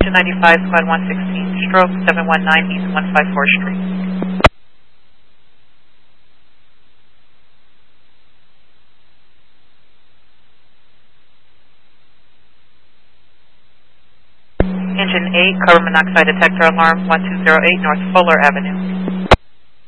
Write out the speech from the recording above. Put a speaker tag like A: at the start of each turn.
A: Section 95, Squad 116, stroke 719 East 154th Street. Engine 8, carbon monoxide detector alarm 1208 North Fuller Avenue.